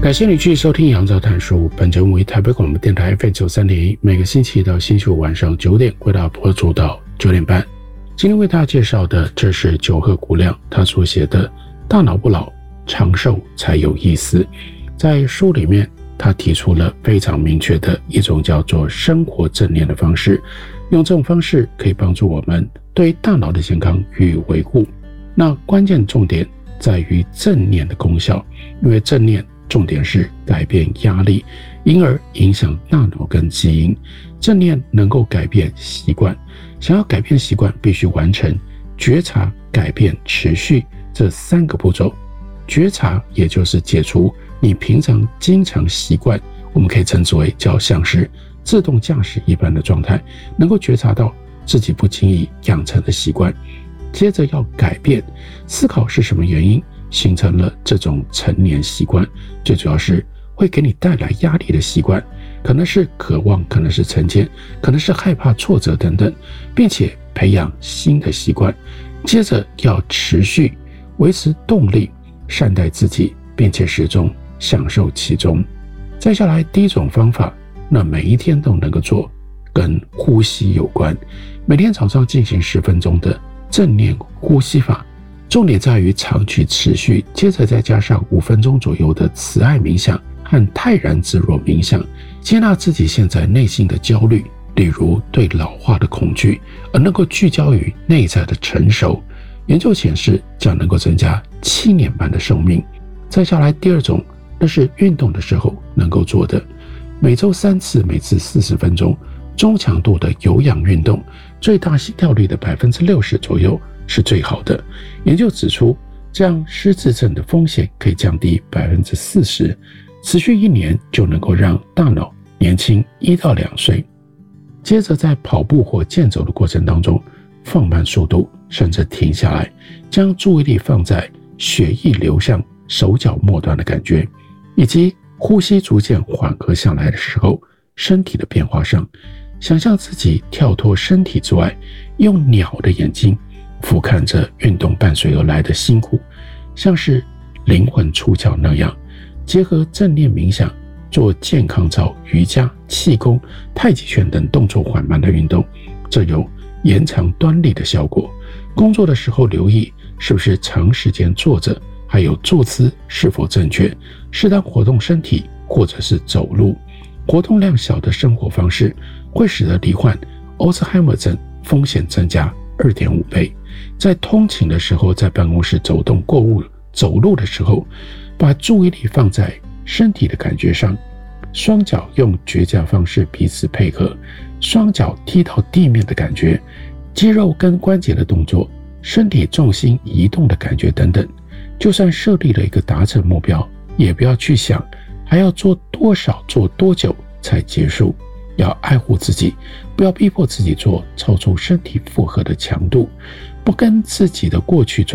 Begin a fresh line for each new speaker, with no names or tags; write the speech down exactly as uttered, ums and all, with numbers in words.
感谢你继续收听杨照谈书，本节目为台北广播电台 F M 九三点一，每个星期一到星期五晚上九点为大家播出到九点半。今天为大家介绍的，这是九贺古亮他所写的《大脑不老，长寿才有意思》。在书里面，他提出了非常明确的一种叫做生活正念的方式，用这种方式可以帮助我们对大脑的健康予以维护。那关键重点在于正念的功效，因为正念重点是改变压力，因而影响大脑跟基因。正念能够改变习惯，想要改变习惯，必须完成觉察、改变、持续这三个步骤。觉察也就是解除你平常经常习惯，我们可以称之为叫像是自动驾驶一般的状态，能够觉察到自己不经意养成的习惯。接着要改变，思考是什么原因形成了这种陈年习惯，最主要是会给你带来压力的习惯，可能是渴望，可能是成见，可能是害怕挫折等等，并且培养新的习惯。接着要持续维持动力，善待自己，并且始终享受其中。再下来第一种方法，那每一天都能够做，跟呼吸有关。每天早上进行十分钟的正念呼吸法，重点在于长期持续，接着再加上五分钟左右的慈爱冥想和泰然自若冥想，接纳自己现在内心的焦虑，例如对老化的恐惧，而能够聚焦于内在的成熟。研究显示，这样能够增加七年半的寿命。再下来第二种，那是运动的时候能够做的，每周三次，每次四十分钟，中强度的有氧运动，最大心跳率的百分之六十左右是最好的。研究指出，这样失智症的风险可以降低百分之四十，持续一年就能够让大脑年轻一到两岁。接着在跑步或健走的过程当中，放慢速度，甚至停下来，将注意力放在血液流向手脚末端的感觉，以及呼吸逐渐缓和下来的时候身体的变化上。想象自己跳脱身体之外，用鸟的眼睛俯瞰着运动伴随而来的辛苦，像是灵魂出窍那样。结合正念冥想，做健康操、瑜伽、气功、太极拳等动作缓慢的运动，这有延长端力的效果。工作的时候留意是不是长时间坐着，还有坐姿是否正确，适当活动身体或者是走路。活动量小的生活方式会使得罹患阿兹海默症风险增加 二点五倍。在通勤的时候，在办公室走动、购物、走路的时候，把注意力放在身体的感觉上，双脚用绝佳方式彼此配合，双脚踢到地面的感觉，肌肉跟关节的动作，身体重心移动的感觉等等。就算设立了一个达成目标，也不要去想还要做多少、做多久才结束。要爱护自己，不要逼迫自己做超出身体负荷的强度，不跟自己的过去